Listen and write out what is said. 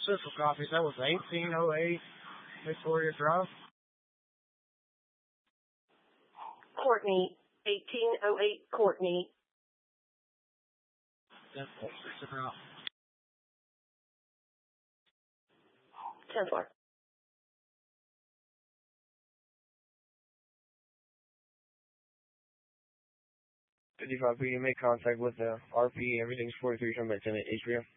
Central copies. That was 1808 Victoria Drive. Courtney, 1808 Courtney. 10-4, 6 out. 10-4. 55P, you make contact with the RP. Everything's 43 from Lieutenant Adria.